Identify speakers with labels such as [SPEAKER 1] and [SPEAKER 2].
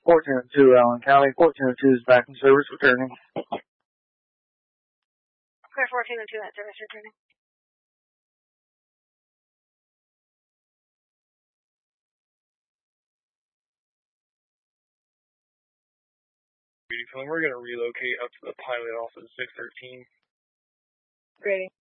[SPEAKER 1] 1402 Allen County, 1402 is back in service returning.
[SPEAKER 2] Clear 1402 at service returning.
[SPEAKER 3] We're going to relocate up to the pilot off of 613.
[SPEAKER 2] Great.